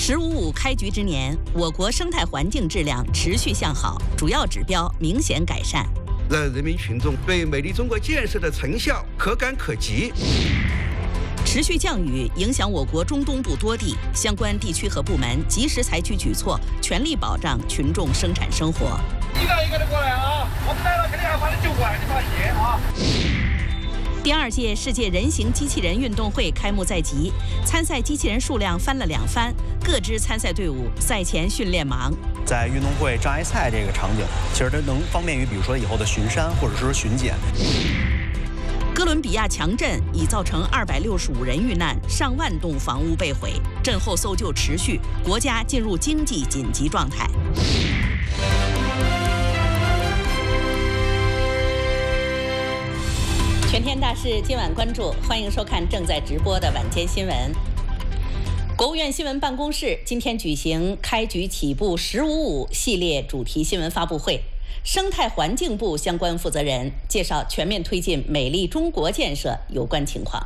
“15+5”开局之年，我国生态环境质量持续向好，主要指标明显改善， 让人民群众对美丽中国建设的成效可感可及。 持续降雨影响我国中东部多地，相关地区和部门及时采取举措，全力保障群众生产生活。 一个一个的过来啊！我们来了，肯定要把你救过来，你放心啊！ 第2届世界人形机器人运动会开幕在即，参赛机器人数量翻了2番，各支参赛队伍赛前训练忙。 在运动会障碍赛这个场景，其实它能方便于，比如说以后的巡山或者说巡检。 哥伦比亚强震已造成265人遇难，上万栋房屋被毁，震后搜救持续，国家进入经济紧急状态。全天大事今晚关注，欢迎收看正在直播的晚间新闻。国务院新闻办公室今天举行开局起步“15+5”系列主题新闻发布会，生态环境部相关负责人介绍全面推进美丽中国建设有关情况。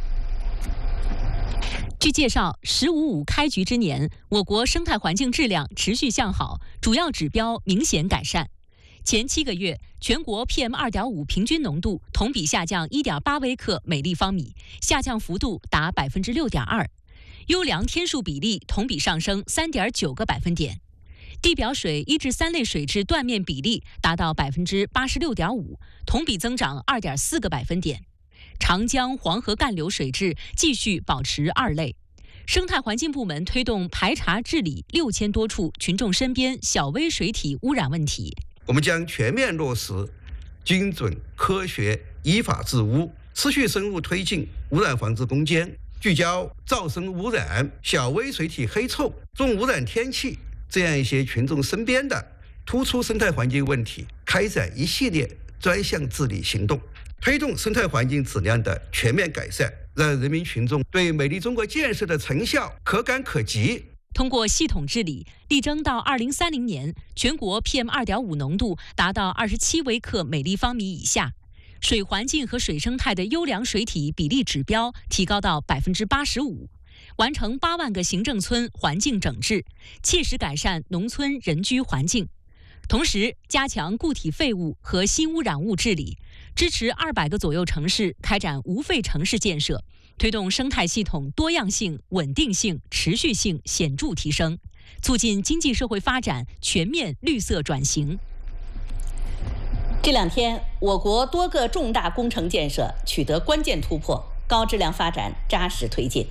据介绍，“15+5”开局之年，我国生态环境质量持续向好，主要指标明显改善。前7个月，全国 PM2.5 平均浓度同比下降1.8微克每立方米，下降幅度达6.2%，优良天数比例同比上升3.9个百分点。地表水1至3类水质断面比例达到86.5%，同比增长2.4个百分点。长江、黄河干流水质继续保持2类。生态环境部门推动排查治理6000多处群众身边小微水体污染问题。 我们将全面落实精准、科学、依法治污，持续深入推进污染防治攻坚，聚焦噪声污染、小微水体黑臭、重污染天气这样一些群众身边的突出生态环境问题，开展一系列专项治理行动，推动生态环境质量的全面改善，让人民群众对美丽中国建设的成效可感可及。 通过系统治理，力争到2030年，全国 PM2.5 浓度达到27微克每立方米以下，水环境和水生态的优良水体比例指标提高到85%，完成8万个行政村环境整治，切实改善农村人居环境。同时，加强固体废物和新污染物治理，支持200个左右城市开展无废城市建设，推动生态系统多样性、稳定性、持续性显著提升，促进经济社会发展全面绿色转型。 这2天，我国多个重大工程建设取得关键突破，高质量发展扎实推进。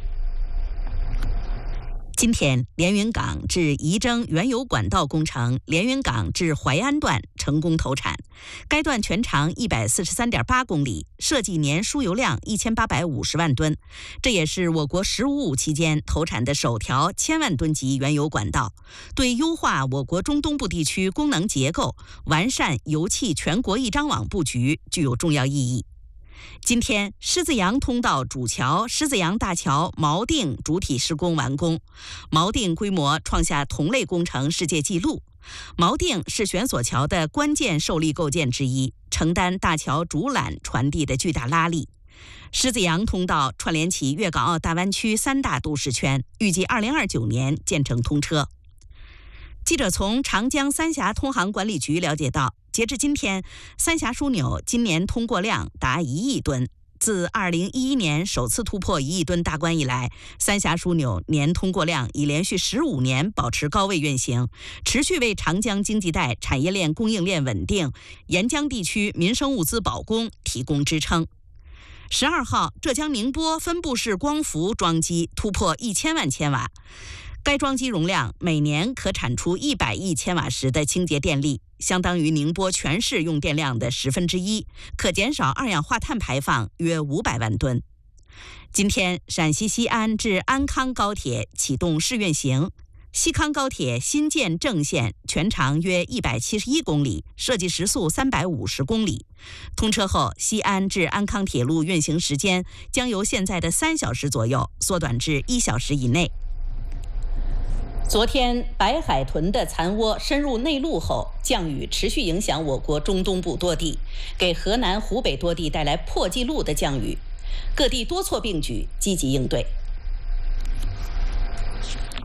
今天，连云港至仪征原油管道工程连云港至淮安段成功投产，该段全长143.8公里，设计年输油量1850万吨，这也是我国“15+5”期间投产的首条1000万吨级原油管道，对优化我国中东部地区功能结构、完善油气全国一张网布局具有重要意义。今天，狮子洋通道主桥狮子洋大桥锚定主体施工完工，锚定规模创下同类工程世界纪录。锚定是悬索桥的关键受力构件之一，承担大桥主缆传递的巨大拉力。狮子洋通道串联起粤港澳大湾区3大都市圈，预计2029年建成通车。记者从长江三峡通航管理局了解到，截至今天，三峡枢纽今年通过量达1亿吨。自2011年首次突破1亿吨大关以来，三峡枢纽年通过量已连续15年保持高位运行，持续为长江经济带产业链供应链稳定、沿江地区民生物资保供提供支撑。12号，浙江宁波分布式光伏装机突破1000万千瓦。该装机容量每年可产出100亿千瓦时的清洁电力，相当于宁波全市用电量的1/10，可减少二氧化碳排放约500万吨。今天，陕西西安至安康高铁启动试运行，西康高铁新建正线全长约171公里，设计时速350公里。通车后，西安至安康铁路运行时间将由现在的3小时左右缩短至1小时以内。昨天，白海豚的残窝深入内陆后，降雨持续影响我国中东部多地，给河南、湖北多地带来破纪录的降雨，各地多措并举，积极应对。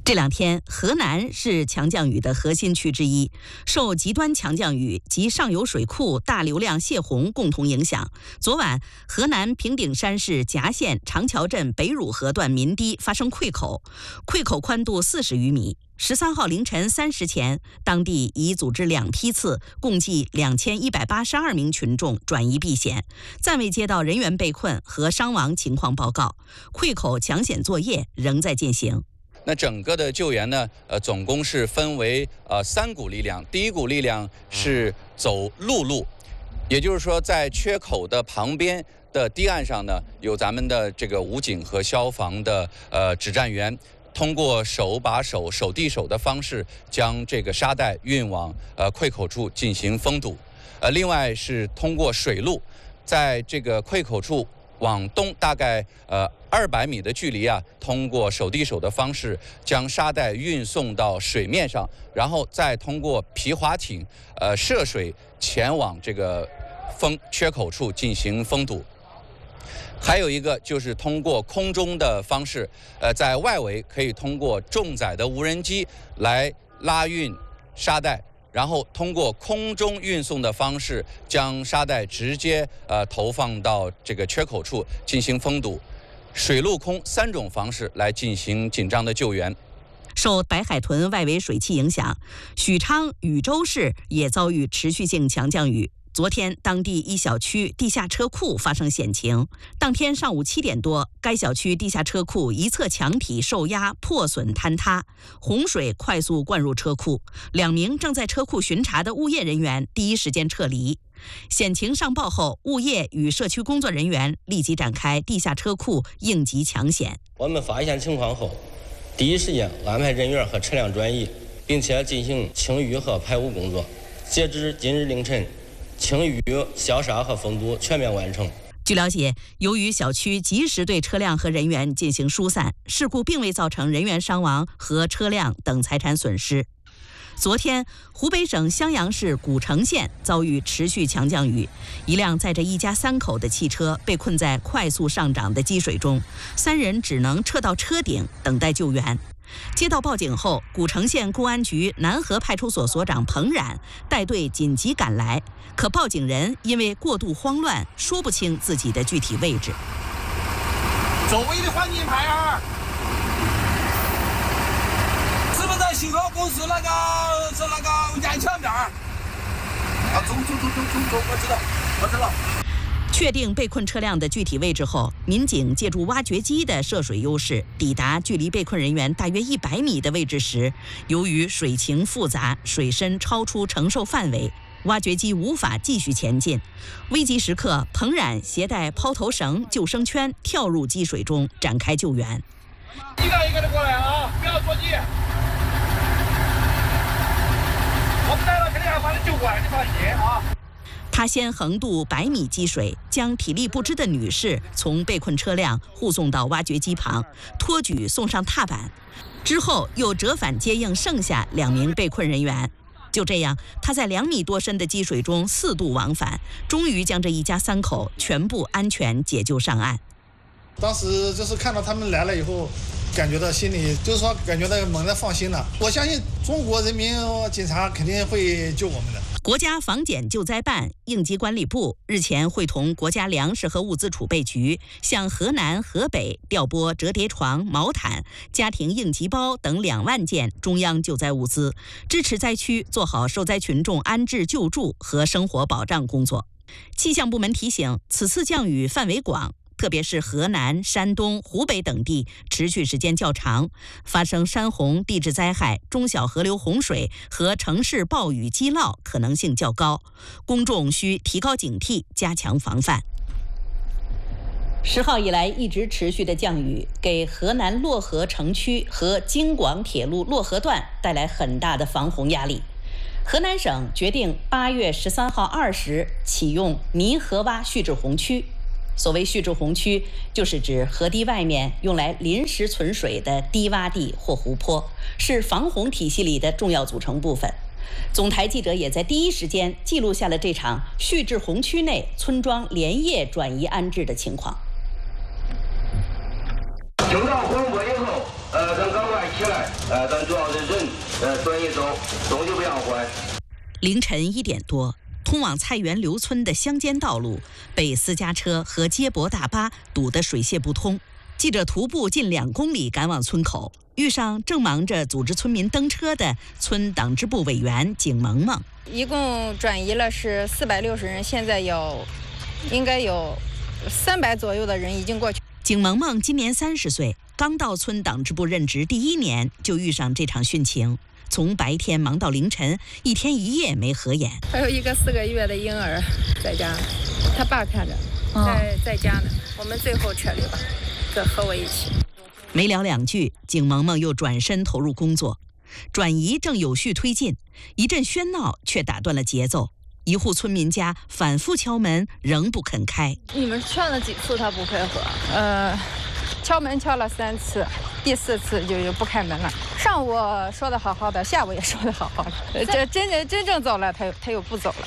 这两天，河南是强降雨的核心区之一，受极端强降雨及上游水库大流量泄洪共同影响，昨晚河南平顶山市夹县长桥镇北汝河段民堤发生溃口，溃口宽度40余米。13号凌晨3时前，当地已组织2批次，共计2182名群众转移避险，暂未接到人员被困和伤亡情况报告。溃口抢险作业仍在进行。 那整个的救援呢，总共是分为3股力量。第一股力量是走陆路，也就是说，在缺口的旁边的堤岸上呢，有咱们的这个武警和消防的指战员，通过手把手、手递手的方式，将这个沙袋运往溃口处进行封堵。另外是通过水路，在这个溃口处往东大概200米的距离啊，通过手递手的方式将沙袋运送到水面上，然后再通过皮划艇涉水前往这个缺口处进行封堵。还有一个就是通过空中的方式，在外围可以通过重载的无人机来拉运沙袋，然后通过空中运送的方式将沙袋直接投放到这个缺口处进行封堵。水陆空3种方式来进行紧张的救援。 受白海豚外围水汽影响，许昌禹州市也遭遇持续性强降雨。昨天，当地一小区地下车库发生险情。当天上午7点多，该小区地下车库一侧墙体受压破损坍塌，洪水快速灌入车库，2名正在车库巡查的物业人员第一时间撤离。险情上报后，物业与社区工作人员立即展开地下车库应急抢险。 我们发现情况后，第一时间安排人员和车辆转移，并且进行清淤和排污工作。截至今日凌晨，清淤、消杀和封堵全面完成。 据了解，由于小区及时对车辆和人员进行疏散，事故并未造成人员伤亡和车辆等财产损失。昨天，湖北省襄阳市古城县遭遇持续强降雨，一辆载着一家3口的汽车被困在快速上涨的积水中，3人只能撤到车顶等待救援。接到报警后，古城县公安局南河派出所所长彭冉带队紧急赶来，可报警人因为过度慌乱，说不清自己的具体位置。 周围的环境拍啊！是不是在新高公司那个沿墙边？走，我知道。 确定被困车辆的具体位置后，民警借助挖掘机的涉水优势，抵达距离被困人员大约100米的位置时，由于水情复杂，水深超出承受范围，挖掘机无法继续前进。危急时刻，彭冉携带抛头绳、救生圈跳入积水中展开救援。 一个一个的过来啊，不要着急。我们来了，肯定要把你救过来，你放心啊。 他先横渡100米积水，将体力不支的女士从被困车辆护送到挖掘机旁，托举送上踏板，之后又折返接应剩下2名被困人员。就这样，他在2米多深的积水中4度往返，终于将这一家3口全部安全解救上岸。 当时就是看到他们来了以后，感觉到心里就是说感觉到猛地放心了。我相信中国人民警察肯定会救我们的。 国家防检救灾办、应急管理部日前会同国家粮食和物资储备局向河南、河北调拨折叠床、毛毯、家庭应急包等2万件中央救灾物资，支持灾区做好受灾群众安置救助和生活保障工作。气象部门提醒，此次降雨范围广，特别是河南、山东、湖北等地持续时间较长，发生山洪、地质灾害、中小河流洪水和城市暴雨积涝可能性较高，公众需提高警惕，加强防范。10号以来一直持续的降雨，给河南漯河城区和京广铁路漯河段带来很大的防洪压力。河南省决定8月13号20启用泥河洼蓄滞洪区。所谓蓄滞洪区，就是指河堤外面用来临时存水的低洼地或湖泊，是防洪体系里的重要组成部分。总台记者也在第一时间记录下了这场蓄滞洪区内村庄连夜转移安置的情况。 经到广播以后，跟岗外起来，咱主要是人，转移走，东西不让坏。 凌晨1点多，通往菜园刘村的乡间道路被私家车和接驳大巴堵得水泄不通。记者徒步近2公里赶往村口，遇上正忙着组织村民登车的村党支部委员景萌萌。 一共转移了是460人，现在应该有300左右的人已经过去。 景萌萌今年30岁，刚到村党支部任职第1年就遇上这场汛情，从白天忙到凌晨，1天1夜没合眼。 还有一个4个月的婴儿在家，他爸看着，在家呢。我们最后撤离吧，和我一起。 没聊2句，景萌萌又转身投入工作。转移正有序推进，一阵喧闹却打断了节奏。一户村民家反复敲门，仍不肯开。 你们劝了几次他不配合？敲门敲了3次，第4次就不开门了。上午说的好好的，下午也说的好好的，这真正走了，他又不走了。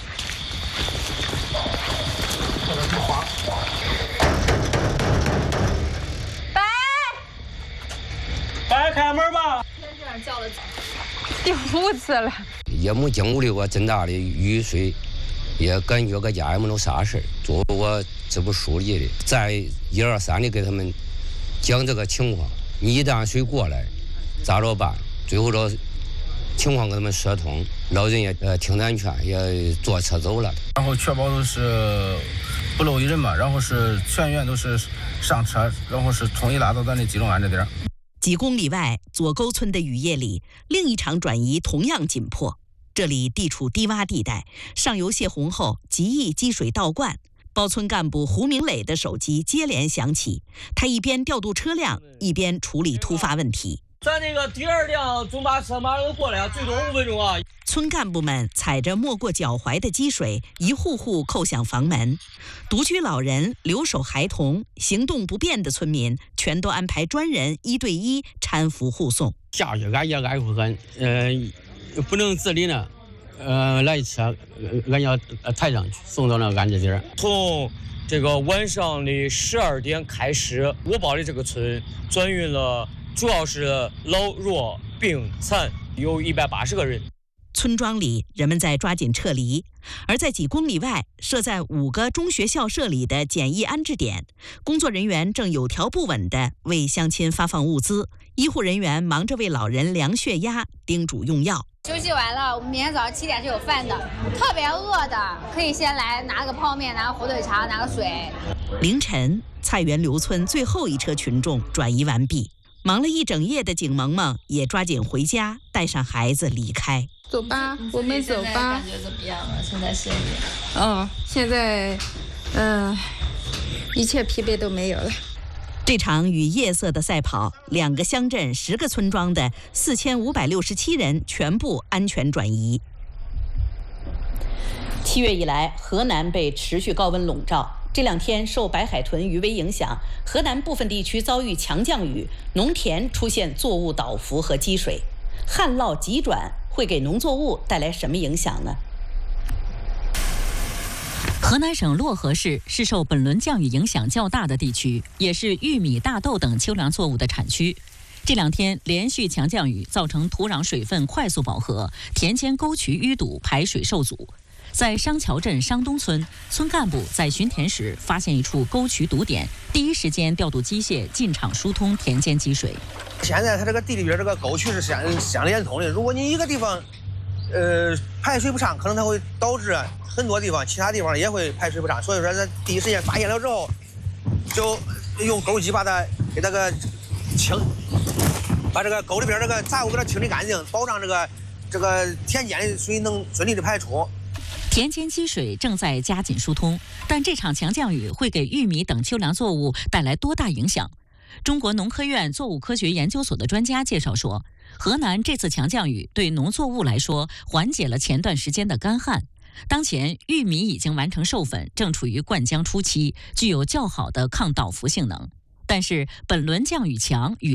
白开门吧！ 先这样叫了第5次了。 也没经历过这么大的雨水，也感觉搁家也没有啥事儿。作为我支部书记的，再1、2、3的给他们讲这个情况。你一旦水过来，咋着办？最后这情况给他们说通，老人也听咱劝，也坐车走了。 然后确保都是不漏一人嘛，然后是全员都是上车，然后是统一拉到咱的集中安置点。 几公里外，左沟村的雨夜里，另一场转移同样紧迫。这里地处低洼地带，上游泄洪后极易积水倒灌。包村干部胡明磊的手机接连响起，他一边调度车辆，一边处理突发问题。 咱这个第2辆中巴车马上过来，最多5分钟啊！ 村干部们踩着没过脚踝的积水，一户户叩响房门。独居老人、留守孩童、行动不便的村民，全都安排专人1对1搀扶护送。 下雨俺也挨不狠，不能自理呢，来车俺要抬上去送到那安置点。 从这个晚上的12点开始，我包的这个村转运了，主要是老弱病残，有180个人。 村庄里人们在抓紧撤离，而在几公里外，设在5个中学校舍里的简易安置点，工作人员正有条不紊地为乡亲发放物资。医护人员忙着为老人量血压，叮嘱用药。 休息完了，我们明天早上7点是有饭的，特别饿的可以先来拿个泡面，拿个火腿肠，拿个水。 凌晨，菜园刘村最后一车群众转移完毕，忙了一整夜的景萌萌也抓紧回家，带上孩子离开。 走吧，我们走吧。 感觉怎么样了？现在心里？ 现在，一切疲惫都没有了。 这场与夜色的赛跑，2个乡镇10个村庄的4567人全部安全转移。7月以来，河南被持续高温笼罩。这2天受白海豚余威影响，河南部分地区遭遇强降雨，农田出现作物倒伏和积水。旱涝急转会给农作物带来什么影响呢？ 河南省漯河市是受本轮降雨影响较大的地区，也是玉米、大豆等秋粮作物的产区。这2天连续强降雨造成土壤水分快速饱和，田间沟渠淤堵，排水受阻。在商桥镇商东村，村干部在巡田时发现一处沟渠堵点，第一时间调度机械进场疏通田间积水。 现在它这个地里边这个沟渠是相连通的，如果你一个地方排水不畅，可能它会导致很多地方其他地方也会排水不畅。所以说咱第一时间发现了之后，就用沟机把它给那个把这个沟里边这个杂物给它清理干净，保障这个田间的水能顺利的排出。 田间积水正在加紧疏通，但这场强降雨会给玉米等秋粮作物带来多大影响？中国农科院作物科学研究所的专家介绍说，河南这次强降雨对农作物来说缓解了前段时间的干旱。当前玉米已经完成授粉，正处于灌浆初期，具有较好的抗倒伏性能。但是本轮降雨强，雨